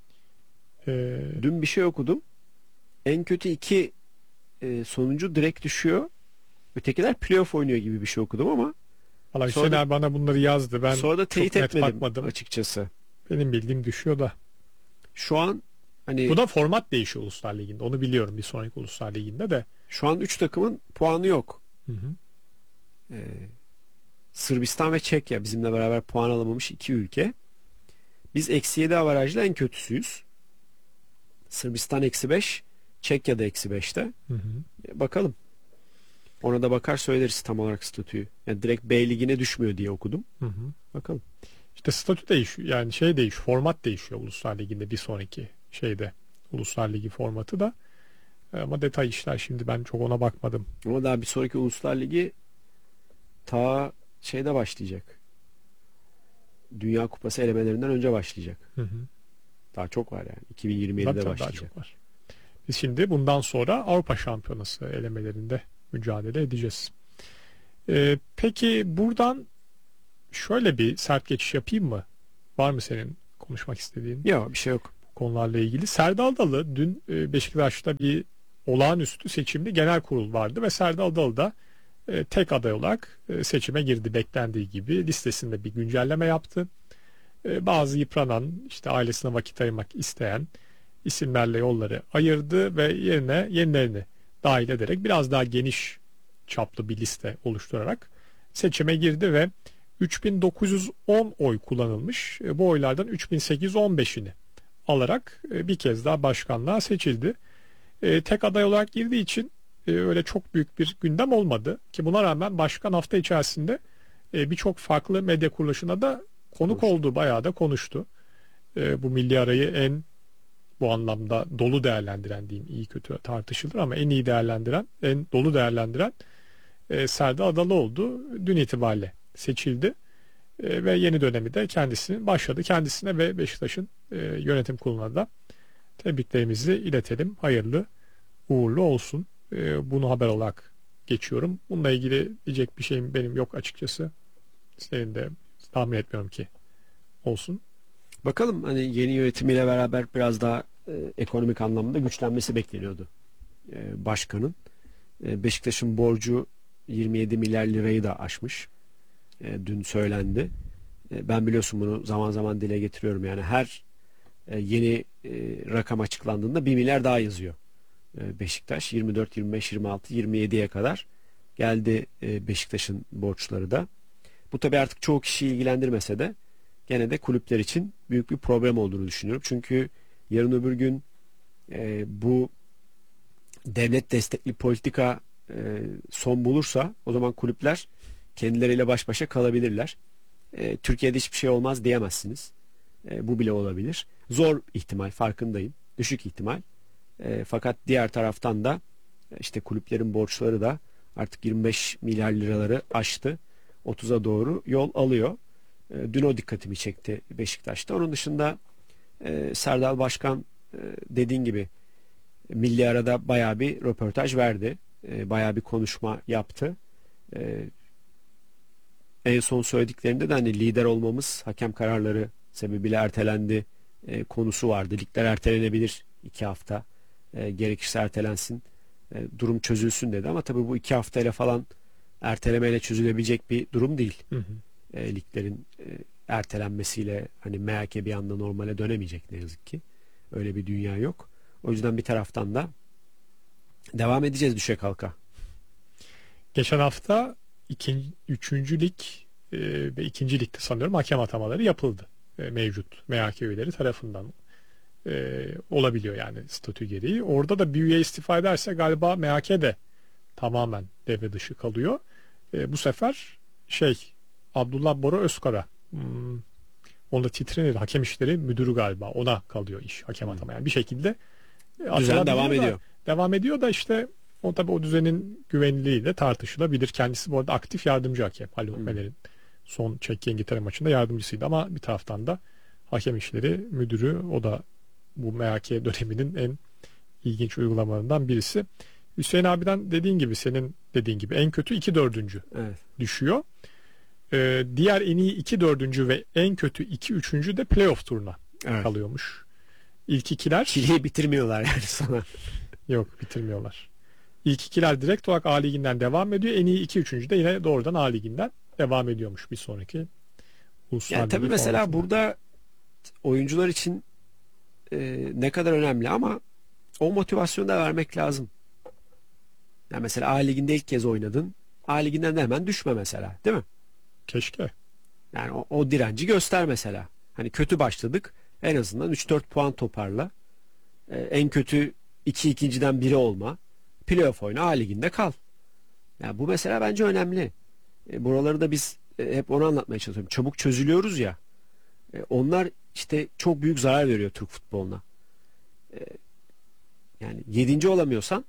E, Dün bir şey okudum. En kötü iki e, sonuncu direkt düşüyor. Ötekiler playoff oynuyor gibi bir şey okudum ama Valla Hüseyin abi bana bunları yazdı. Ben sonra da teyit çok net etmedim bakmadım. açıkçası. Benim bildiğim düşüyor da. Şu an hani Bu da format değişiyor Uluslar Ligi'nde. Onu biliyorum, bir sonraki Uluslar Ligi'nde de. şu an üç takımın puanı yok. Hı hı. Ee, Sırbistan ve Çekya bizimle beraber puan alamamış iki ülke. Biz eksi yedi avarajla en kötüsüyüz. Sırbistan eksi beş, Çekya da eksi beşte. Hı hı. E, bakalım. Ona da bakar söyleriz tam olarak statüyü. Yani direkt B ligine düşmüyor diye okudum. Hı hı. Bakalım. İşte statü değişiyor. Yani şey değişiyor. Format değişiyor Uluslar Ligi'nde bir sonraki şeyde. Uluslar Ligi formatı da. Ama detay işler, şimdi ben çok ona bakmadım. Ama daha bir sonraki Uluslar Ligi ta şeyde başlayacak. Dünya Kupası elemelerinden önce başlayacak. Hı hı. Daha çok var yani. iki bin yirmi Tabii yedide tabii daha başlayacak. çok var. Biz şimdi bundan sonra Avrupa Şampiyonası elemelerinde mücadele edeceğiz. Ee, peki buradan şöyle bir sert geçiş yapayım mı? Var mı senin konuşmak istediğin Yok, bir şey yok. konularla ilgili. Serdal Adalı dün e, Beşiktaş'ta bir olağanüstü seçimli genel kurul vardı ve Serdal Adalı da e, tek aday olarak e, seçime girdi beklendiği gibi. Listesinde bir güncelleme yaptı. E, bazı yıpranan, işte ailesine vakit ayırmak isteyen isimlerle yolları ayırdı ve yerine yenilerini dahil ederek biraz daha geniş çaplı bir liste oluşturarak seçime girdi ve üç bin dokuz yüz on oy kullanılmış. E, bu oylardan üç bin sekiz yüz on beşini alarak e, bir kez daha başkanlığa seçildi. E, tek aday olarak girdiği için e, öyle çok büyük bir gündem olmadı ki buna rağmen başkan hafta içerisinde e, birçok farklı medya kuruluşuna da konuk oldu, bayağı da konuştu. E, bu milli arayı en bu anlamda dolu değerlendiren diyeyim, iyi kötü tartışılır ama en iyi değerlendiren, en dolu değerlendiren e, Serdal Adalı oldu. Dün itibariyle seçildi e, ve yeni dönemi de kendisinin başladı. Kendisine ve Beşiktaş'ın e, yönetim kuruluna da tebriklerimizi iletelim. Hayırlı uğurlu olsun. E, bunu haber olarak geçiyorum. Bununla ilgili diyecek bir şeyim benim yok açıkçası. Senin de tahmin etmiyorum ki olsun. Bakalım, hani yeni yönetimiyle beraber biraz daha e, ekonomik anlamda güçlenmesi bekleniyordu e, başkanın. E, Beşiktaş'ın borcu yirmi yedi milyar lirayı da aşmış. E, dün söylendi. E, ben biliyorsun bunu zaman zaman dile getiriyorum. Yani her e, yeni e, rakam açıklandığında bir milyar daha yazıyor. E, Beşiktaş yirmi dört, yirmi beş, yirmi altı, yirmi yediye kadar geldi e, Beşiktaş'ın borçları da. Bu tabii artık çoğu kişiyi ilgilendirmese de gene de kulüpler için büyük bir problem olduğunu düşünüyorum. Çünkü yarın öbür gün e, bu devlet destekli politika e, son bulursa o zaman kulüpler kendileriyle baş başa kalabilirler. E, Türkiye'de hiçbir şey olmaz diyemezsiniz. E, bu bile olabilir. Zor ihtimal, farkındayım. Düşük ihtimal. E, fakat diğer taraftan da işte kulüplerin borçları da artık yirmi beş milyar liraları aştı. otuza doğru yol alıyor. E, dün o dikkatimi çekti Beşiktaş'ta. Onun dışında e, Serdal Başkan e, dediğin gibi Milli Arada bayağı bir röportaj verdi. E, bayağı bir konuşma yaptı. E, en son söylediklerinde de hani lider olmamız hakem kararları sebebiyle ertelendi e, konusu vardı. Ligler ertelenebilir iki hafta. E, gerekirse ertelensin. E, durum çözülsün dedi ama tabii bu iki haftayla falan ertelemeyle çözülebilecek bir durum değil. Hı hı. E, liglerin e, ertelenmesiyle hani M H K bir anda normale dönemeyecek ne yazık ki. Öyle bir dünya yok. O yüzden bir taraftan da devam edeceğiz düşe kalka. Geçen hafta ikinci, üçüncü lig e, ve ikinci ligde sanıyorum hakem atamaları yapıldı. E, mevcut M H K üyeleri tarafından e, olabiliyor yani statü gereği. Orada da bir üye istifa ederse galiba M H K de tamamen devre dışı kalıyor. E, bu sefer şey Abdullah Bora Özkara hmm, onda titrenir hakem işleri müdürü galiba, ona kalıyor iş hakem atama. Yani bir şekilde düzen devam da, ediyor. Devam ediyor da işte o tabii o düzenin güvenliği de tartışılabilir. Kendisi bu arada aktif yardımcı hakem. Halil Ömer'in son Çekya İngiltere maçında yardımcısıydı ama bir taraftan da hakem işleri müdürü, o da bu M H K döneminin en ilginç uygulamalarından birisi. Hüseyin abiden dediğin gibi, senin dediğin gibi en kötü iki dördüncü Evet. düşüyor. Ee, diğer en iyi iki dördüncü ve en kötü iki üçüncü de playoff turuna Evet. kalıyormuş. İlk ikiler Çileyi bitirmiyorlar yani sana. yok, bitirmiyorlar. İlk ikiler direkt olarak A Ligi'nden devam ediyor. En iyi iki üçüncü de yine doğrudan A Ligi'nden devam ediyormuş bir sonraki Uluslar Yani tabii Ligi mesela formatında. burada oyuncular için e, ne kadar önemli ama o motivasyonu da vermek lazım. Yani mesela A Ligi'nde ilk kez oynadın. A Ligi'nden de hemen düşme mesela, değil mi? Keşke. Yani o, o direnci göster mesela. Hani kötü başladık. En azından üç dört puan toparla. Ee, en kötü iki ikinciden biri olma. Playoff oyna, A Ligi'nde kal. Yani bu mesela bence önemli. E, buraları da biz e, hep onu anlatmaya çalışıyorum. Çabuk çözülüyoruz ya. E, onlar işte çok büyük zarar veriyor Türk futboluna. E, yani yedinci olamıyorsan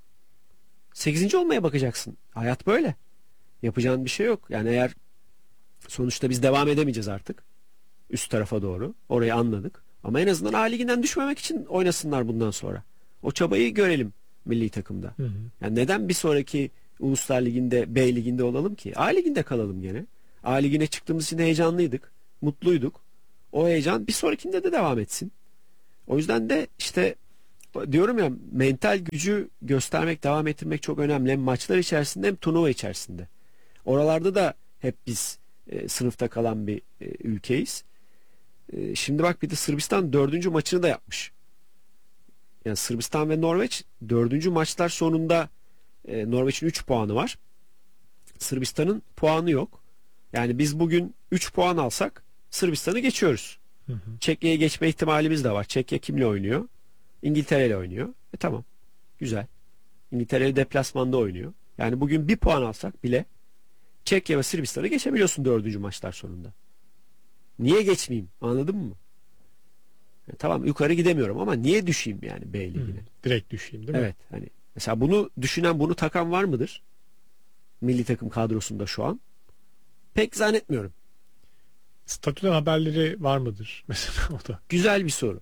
sekizinci olmaya bakacaksın. Hayat böyle. Yapacağın bir şey yok. Yani eğer sonuçta biz devam edemeyeceğiz artık. Üst tarafa doğru. Orayı anladık. Ama en azından A Ligi'nden düşmemek için oynasınlar bundan sonra. O çabayı görelim milli takımda. Hı hı. Yani neden bir sonraki Uluslar Ligi'nde, B Ligi'nde olalım ki? A Ligi'nde kalalım gene. A Ligi'ne çıktığımız için heyecanlıydık. Mutluyduk. O heyecan bir sonrakinde de devam etsin. O yüzden de işte diyorum ya, mental gücü göstermek, devam ettirmek çok önemli. Hem maçlar içerisinde hem turnuva içerisinde. Oralarda da hep biz e, sınıfta kalan bir e, ülkeyiz. E, şimdi bak, bir de Sırbistan dördüncü maçını da yapmış. Yani Sırbistan ve Norveç dördüncü maçlar sonunda e, Norveç'in üç puanı var. Sırbistan'ın puanı yok. Yani biz bugün üç puan alsak Sırbistan'ı geçiyoruz. Hı hı. Çekya'ya geçme ihtimalimiz de var. Çekya kimle oynuyor? İngiltere ile oynuyor. E tamam. Güzel. İngiltere deplasmanda oynuyor. Yani bugün bir puan alsak bile Çekya ve Sırbistan'ı geçebiliyorsun dördüncü maçlar sonunda. Niye geçmeyeyim? Anladın mı? Yani tamam, yukarı gidemiyorum ama niye düşeyim yani B ligine? Hı. Direkt düşeyim değil mi? Evet. Hani mesela bunu düşünen, bunu takan var mıdır? Milli takım kadrosunda şu an. Pek zannetmiyorum. Statüden haberleri var mıdır? Mesela o da. Güzel bir soru.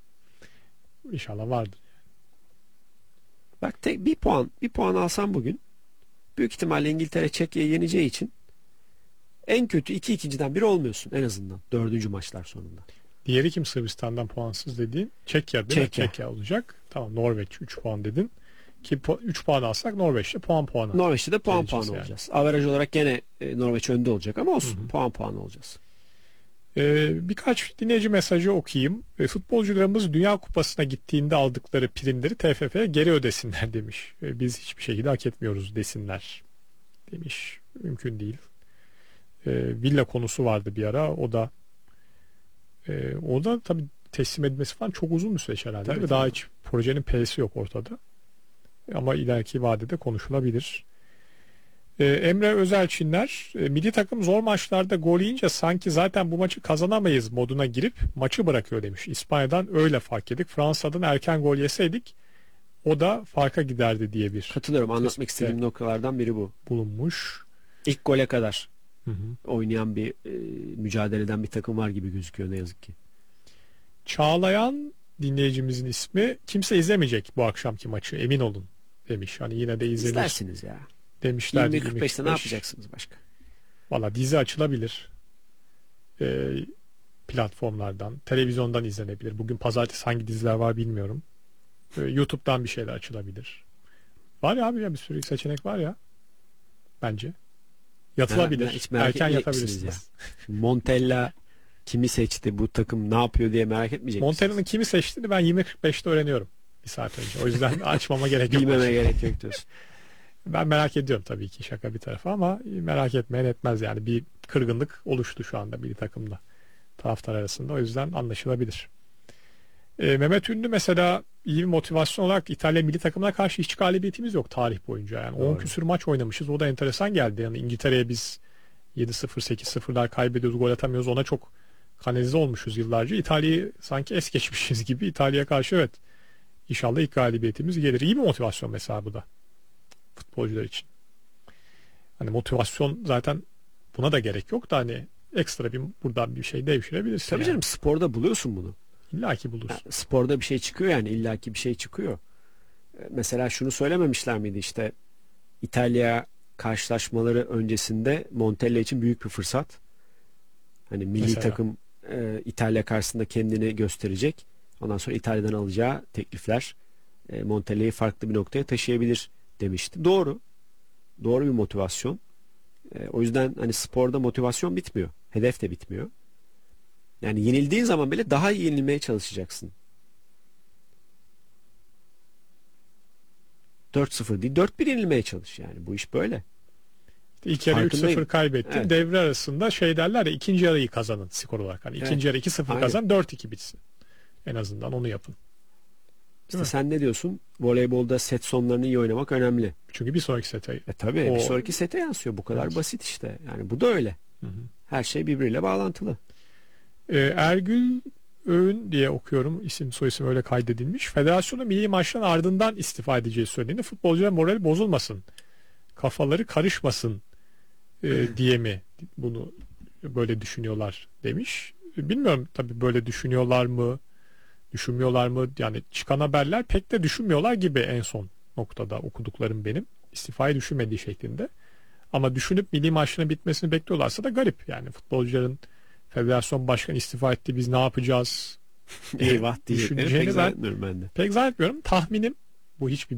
İnşallah vardır. Bak, tek bir puan, bir puan alsam bugün, büyük ihtimalle İngiltere Çekya'yı yeneceği için en kötü iki ikinciden biri olmuyorsun en azından dördüncü maçlar sonunda. Diğeri kim Sırbistan'dan puansız dediğin? Çekya değil Çekya. mi? Çekya olacak. Tamam, Norveç üç puan dedin. Ki üç puan alsak Norveç'te puan puanı. Norveç'te de puan Geleceğiz puan yani. olacağız. Averaj olarak gene e, Norveç önde olacak ama olsun, Hı hı. puan puan olacağız. Ee, birkaç dinleyici mesajı okuyayım. E, futbolcularımız Dünya Kupası'na gittiğinde aldıkları primleri T F F'ye geri ödesinler demiş. E, biz hiçbir şekilde hak etmiyoruz desinler demiş. Mümkün değil. E, villa konusu vardı bir ara. O da e, o da tabii teslim edilmesi falan çok uzun bir süreç herhalde. Tabii, Değil mi? Daha tabii. hiç projenin P'si yok ortada. Ama ileriki vadede konuşulabilir. Ee, Emre Özelçinler, e, milli takım zor maçlarda gol yiyince sanki zaten bu maçı kazanamayız moduna girip maçı bırakıyor demiş. İspanya'dan öyle fark yedik. Fransa'dan erken gol yeseydik o da farka giderdi diye bir Katılıyorum. Anlatmak tespitte istediğim noktalardan biri bu. bulunmuş. İlk gole kadar Hı hı. oynayan bir e, mücadeleden bir takım var gibi gözüküyor ne yazık ki. Çağlayan dinleyicimizin ismi, kimse izlemeyecek bu akşamki maçı emin olun demiş. Hani yine de izlenir İzlersiniz ya. demişlerdi. yirmi kırk beşte ne yirmi kırk beş. yapacaksınız başka? Valla dizi açılabilir. Ee, platformlardan, televizyondan izlenebilir. Bugün pazartesi hangi diziler var bilmiyorum. Ee, YouTube'dan bir şeyler açılabilir. Var ya abi, ya bir sürü seçenek var ya. Bence. Yatılabilir. Ben- ben hiç merak Erken etmeyecek misiniz yatabilirsiniz. Montella kimi seçti, bu takım ne yapıyor diye merak etmeyecek Montella'nın misiniz? kimi seçtiğini ben yirmi kırk beşte öğreniyorum. Bir saat önce. O yüzden açmama gerek yok. Bilmeme gerek yok diyorsun. Ben merak ediyorum tabii ki, şaka bir tarafa, ama merak etmeyen etmez yani. Bir kırgınlık oluştu şu anda bir takımda, taraftar arasında. O yüzden anlaşılabilir. Ee, Mehmet Ünlü mesela, iyi bir motivasyon olarak İtalya milli takımına karşı hiç galibiyetimiz yok tarih boyunca. Yani on Doğru. küsür maç oynamışız. O da enteresan geldi. Yani İngiltere'ye biz yedi sıfır sekiz sıfırlar kaybediyoruz, gol atamıyoruz. Ona çok kanalize olmuşuz yıllarca. İtalya'yı sanki es geçmişiz gibi. İtalya'ya karşı evet, İnşallah ilk galibiyetimiz gelir. İyi bir motivasyon mesela bu da futbolcular için. Hani motivasyon zaten, buna da gerek yok da hani ekstra bir buradan bir şey devşirebilirsin. Tabii yani. canım, sporda buluyorsun bunu. İlla ki bulursun. Ha, sporda bir şey çıkıyor yani, illaki bir şey çıkıyor. E, Mesela şunu söylememişler miydi, işte İtalya karşılaşmaları öncesinde Montella için büyük bir fırsat. Hani milli Mesela. takım e, İtalya karşısında kendini gösterecek. Ondan sonra İtalya'dan alacağı teklifler e, Montella'yı farklı bir noktaya taşıyabilir demişti. Doğru. Doğru bir motivasyon. E, o yüzden hani sporda motivasyon bitmiyor. Hedef de bitmiyor. Yani yenildiğin zaman bile daha iyi yenilmeye çalışacaksın. dört sıfır değil, dört bir yenilmeye çalış yani. Bu iş böyle. İşte İlk yarı üç Farkındayım. sıfır kaybettin. Evet. Devre arasında şey derler ya, ikinci yarıyı kazanın skor olarak. Hani ikinci Evet. yarı iki sıfır Aynen. kazan, dört iki bitsin. En azından onu yapın. İşte mi? sen ne diyorsun? Voleybolda set sonlarını iyi oynamak önemli. Çünkü bir sonraki sete. E tabii O- bir sonraki sete yansıyor. Bu kadar Evet. basit işte. Yani bu da öyle. Hı hı. Her şey birbiriyle bağlantılı. Ee, Ergül Öğün diye okuyorum. İsim soyisim öyle kaydedilmiş. Federasyonun milli maçların ardından istifa edeceği söylediğinde futbolcuların morali bozulmasın, kafaları karışmasın e, diye mi bunu böyle düşünüyorlar demiş. Bilmiyorum tabii, böyle düşünüyorlar mı, düşünmüyorlar mı? Yani çıkan haberler pek de düşünmüyorlar gibi, en son noktada okuduklarım benim. İstifayı düşünmediği şeklinde. Ama düşünüp milli maçların bitmesini bekliyorlarsa da garip. Yani futbolcuların federasyon başkanı istifa etti, biz ne yapacağız Eyvah diye. düşüneceğini Evet, pek ben zannetmiyorum ben de. pek zannetmiyorum. Tahminim, bu hiçbir